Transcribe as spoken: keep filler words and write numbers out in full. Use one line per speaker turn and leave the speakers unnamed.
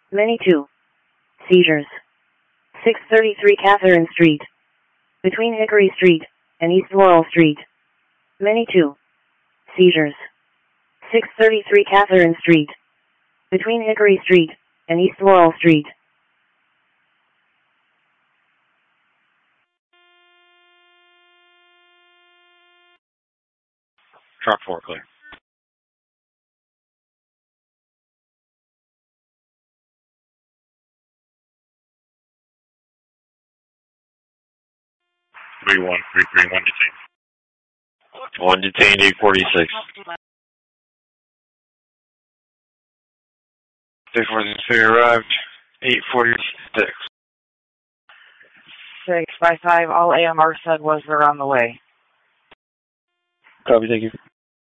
Many two. Seizures. six thirty-three Catherine Street. Between Hickory Street and East Laurel Street. Many two. Seizures. six thirty-three Catherine Street. Between Hickory Street and East Laurel Street.
Truck four clear.
three one three three one detained.
One detained, eight forty-six. eight forty-six arrived, eight forty-six.
six five five, all A M R said was they're on the way.
Copy, thank you.